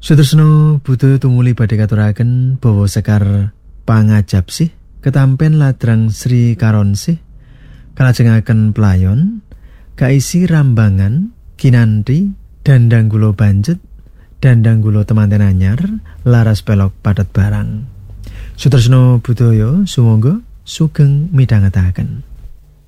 Sutresna Buddha tumuli badhe katuraken bawa sekar pangajap sih ketampen ladrang Sri Karon sih kalajengaken playon kaisi rambangan kinanthi dandang gula banjet dandang gula temanten anyar laras pelok padet barang. Sutresna Budaya sumangga sugeng midhangetaken.